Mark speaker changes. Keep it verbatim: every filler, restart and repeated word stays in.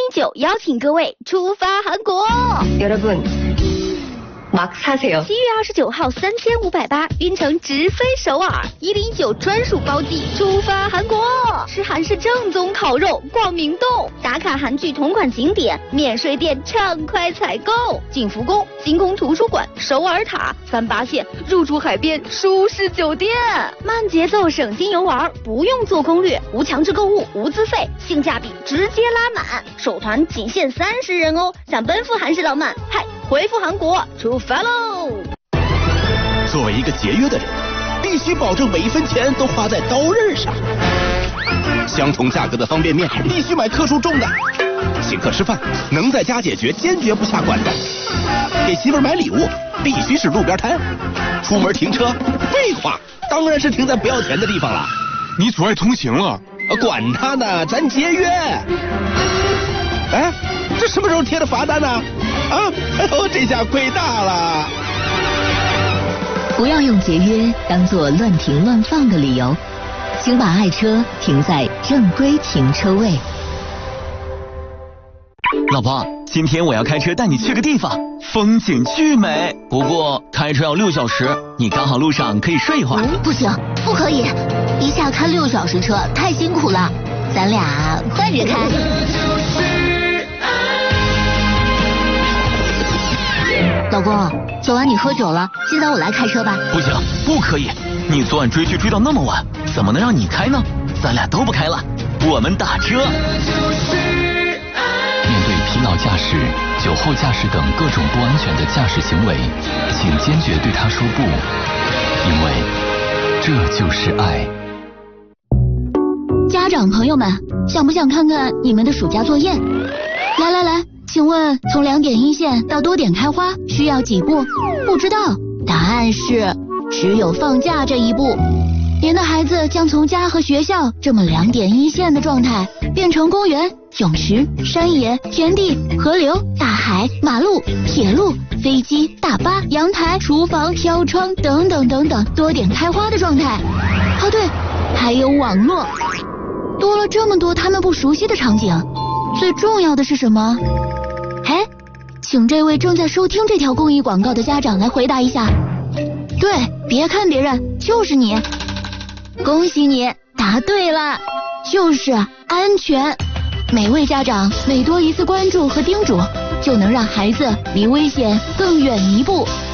Speaker 1: 九邀请各位出发韩国。
Speaker 2: 여러분 막 사세요。
Speaker 1: 七月二十九号三千五百八，晕乘直飞首尔，一零一九专属包机出发韩国，吃韩式正宗烤肉，逛明洞，打卡韩剧同款景点，免税店畅快采购，景福宫、星空图书馆、首尔塔、三八线，入住海边舒适酒店，慢节奏省心游玩，不用做攻略，无强制购物，无资费，性价比直接拉满，首团仅限三十人哦，想奔赴韩式浪漫，嗨，回复韩国出发喽！
Speaker 3: 作为一个节约的人，必须保证每一分钱都花在刀刃上。相同价格的方便面，必须买克数重的。请客吃饭，能在家解决，坚决不下馆子。给媳妇儿买礼物，必须是路边摊。出门停车，废话，当然是停在不要钱的地方了。
Speaker 4: 你阻碍通行了。
Speaker 3: 管他呢，咱节约。哎，这什么时候贴的罚单呢？啊，哎呦，这下亏大了。
Speaker 5: 不要用节约当作乱停乱放的理由，请把爱车停在正规停车位。
Speaker 6: 老婆，今天我要开车带你去个地方，风景巨美，不过开车要六小时，你刚好路上可以睡一会儿。
Speaker 7: 嗯、不行，不可以，一下开六小时车太辛苦了，咱俩换着开。老公，昨晚你喝酒了，现在我来开车吧。
Speaker 6: 不行，不可以，你昨晚追剧追到那么晚，怎么能让你开呢？咱俩都不开了，我们打车。
Speaker 8: 面对疲劳驾驶、酒后驾驶等各种不安全的驾驶行为，请坚决对他说不，因为这就是爱。
Speaker 7: 家长朋友们，想不想看看你们的暑假作业？来来来，请问从两点一线到多点开花需要几步？不知道，答案是只有放假这一步。您的孩子将从家和学校这么两点一线的状态，变成公园、泳池、山野、田地、河流、大海、马路、铁路、飞机、大巴、阳台、厨房、飘窗等等等等多点开花的状态。哦对，还有网络，多了这么多他们不熟悉的场景。最重要的是什么？哎，请这位正在收听这条公益广告的家长来回答一下。对，别看别人，就是你。恭喜你答对了，就是安全。每位家长每多一次关注和叮嘱，就能让孩子离危险更远一步。